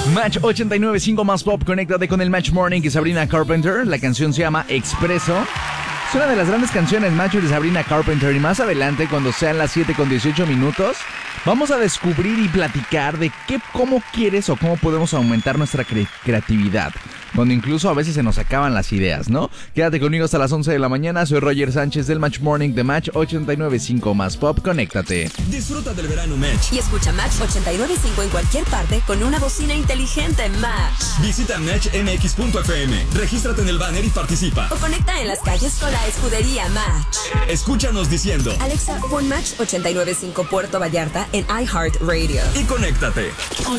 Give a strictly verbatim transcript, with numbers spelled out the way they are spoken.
Match ochenta y nueve punto cinco más pop, conéctate con el Match Morning y Sabrina Carpenter. La canción se llama Expreso. Es una de las grandes canciones, Macho, de Sabrina Carpenter. Y más adelante, cuando sean las siete con dieciocho minutos, vamos a descubrir y platicar de qué, cómo quieres o cómo podemos aumentar nuestra cre- creatividad. Cuando incluso a veces se nos acaban las ideas, ¿no? Quédate conmigo hasta las once de la mañana. Soy Roger Sánchez del Match Morning de Match ochenta y nueve punto cinco más pop. Conéctate. Disfruta del verano Match. Y escucha Match ochenta y nueve punto cinco en cualquier parte con una bocina inteligente Match. Visita match m x punto f m. Regístrate en el banner y participa. O conecta en las calles con la escudería Match. Escúchanos diciendo: Alexa, pon Match ochenta y nueve punto cinco Puerto Vallarta en iHeartRadio. Y conéctate.